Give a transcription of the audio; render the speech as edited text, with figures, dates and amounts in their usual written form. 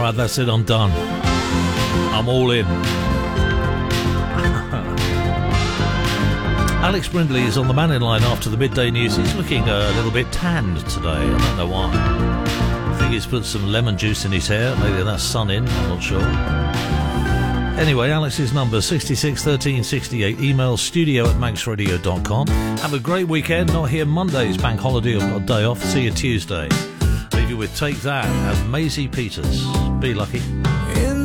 Alright, that's it, I'm done. I'm all in. Alex Brindley is on the Manning line after the midday news. He's looking a little bit tanned today. I don't know why. I think he's put some lemon juice in his hair. Maybe that's sun in, I'm not sure. Anyway, Alex's number 66 13 68. Email studio@manxradio.com. Have a great weekend. Not here Monday's bank holiday. I've got a day off. See you Tuesday. Leave you with Take That and Maisie Peters. Be lucky.